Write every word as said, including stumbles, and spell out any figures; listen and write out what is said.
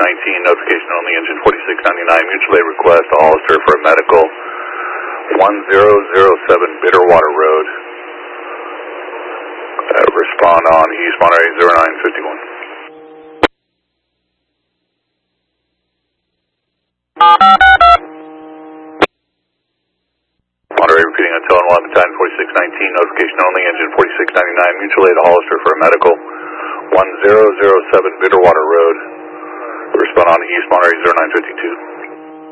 nineteen, notification only, engine forty-six ninety-nine, mutual aid request to Hollister for a medical, one zero zero seven Bitterwater Road. Uh, respond on East Monterey zero nine fifty-one. Monterey repeating until eleven ten, forty-six nineteen, notification only, engine forty-six ninety-nine, mutual aid to Hollister for a medical, one zero zero seven Bitterwater Road. Respond on East Monterey zero nine fifty-two.